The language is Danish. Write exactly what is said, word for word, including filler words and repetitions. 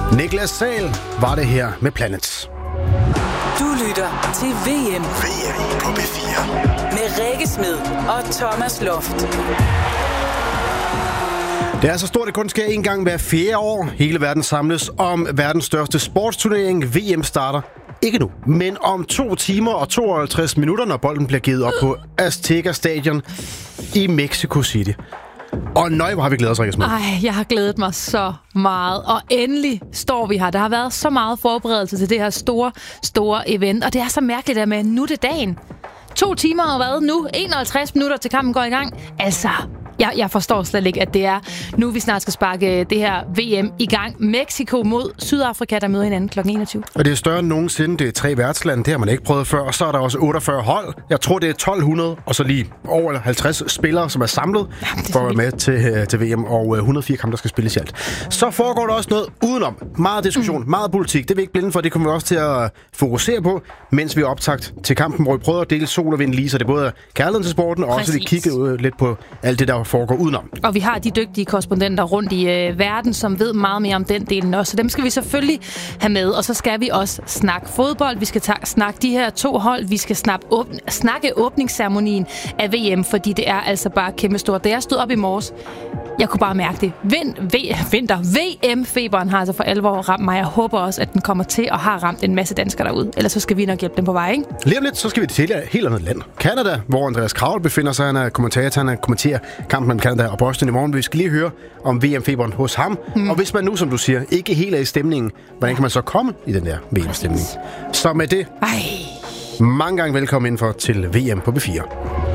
Niklas Sahl var det her med Planets. Du lytter til V M. V M på B fire. Med Rikke Smed og Thomas Loft. Det er så stort, det kun sker en gang hver fjerde år. Hele verden samles om verdens største sportsturnering. V M starter ikke nu, men om to timer og tooghalvtreds minutter, når bolden bliver givet op på Azteca Stadion i Mexico City. Og nøj, hvor har vi glædet os, Rikke Smed. Ej, jeg har glædet mig så meget. Og endelig står vi her. Der har været så meget forberedelse til det her store, store event. Og det er så mærkeligt, at med nu er det dagen. To timer og hvad nu? enoghalvtreds minutter til kampen går i gang. Altså, jeg, jeg forstår slet ikke, at det er nu, vi snart skal sparke det her V M i gang. Mexico mod Sydafrika, der møder hinanden klokken enogtyve. Og det er større end nogensinde. Det er tre værtslande. Det har man ikke prøvet før. Og så er der også otteogfyrre hold. Jeg tror, det er tolv hundrede. Og så lige over halvtreds spillere, som er samlet Jamen, er for at være med til, til V M. Og et hundrede og fire kampe, der skal spilles i alt. Så foregår der også noget udenom. Meget diskussion, mm. meget politik. Det er vi ikke blinde for. Det kommer vi også til at fokusere på, mens vi er optakt til kampen, hvor vi prøver at dele sol og vind lige, så det både er kærligheden til sporten, og Præcis. også lige kigge lidt på alt det, der foregår udenom. Og vi har de dygtige korrespondenter rundt i øh, verden, som ved meget mere om den delen også. Så dem skal vi selvfølgelig have med. Og så skal vi også snakke fodbold. Vi skal ta- snakke de her to hold. Vi skal snakke, åbn- snakke åbningsceremonien af V M, fordi det er altså bare kæmpestort. Da jeg stod op i morges, jeg kunne bare mærke det. Vind, v- vinter. V M-feberen har altså for alvor ramt mig. Jeg håber også, at den kommer til at have ramt en masse danskere derude. Ellers så skal vi nok hjælpe dem på vej, ikke? Lige om lidt, så skal vi til et helt andet land. Canada, hvor Andreas Kravl befinder sig. Han er kommentator, han kommenterer kampen mellem Canada og Boston i morgen. Vi skal lige høre om V M-feberen hos ham. Mm. Og hvis man nu, som du siger, ikke helt er i stemningen, hvordan kan man så komme i den der V M-stemning? Så med det, Ej. mange gange velkommen indenfor til V M på B fire.